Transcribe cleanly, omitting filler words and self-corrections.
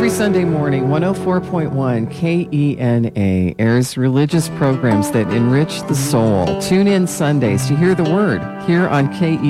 Every Sunday morning, 104.1 KENA airs religious programs that enrich the soul. Tune in Sundays to hear the word here on KENA.